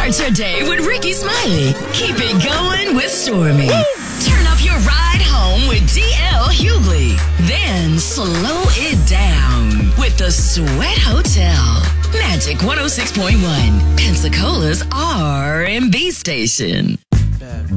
Start your day with Ricky Smiley. Keep it going with Stormy. Turn up your ride home with DL Hughley. Then slow it down with the Sweat Hotel. Magic 106.1, Pensacola's R&B station.